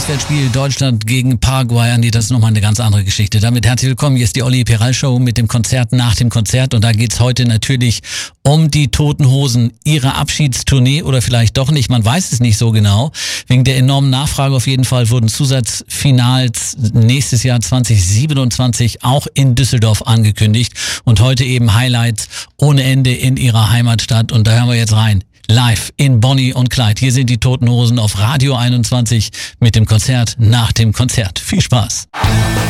Auswärtsspiel Deutschland gegen Paraguay. Andi, das ist nochmal eine ganz andere Geschichte. Damit herzlich willkommen. Hier ist die Olli Peral Show mit dem Konzert nach dem Konzert. Und da geht's heute natürlich um die Toten Hosen, ihre Abschiedstournee oder vielleicht doch nicht. Man weiß es nicht so genau. Wegen der enormen Nachfrage auf jeden Fall wurden Zusatzfinals nächstes Jahr 2027 auch in Düsseldorf angekündigt. Und heute eben Highlights ohne Ende in ihrer Heimatstadt. Und da hören wir jetzt rein. Live in Bonnie und Clyde. Hier sind die Toten Hosen auf Radio 21 mit dem Konzert nach dem Konzert. Viel Spaß.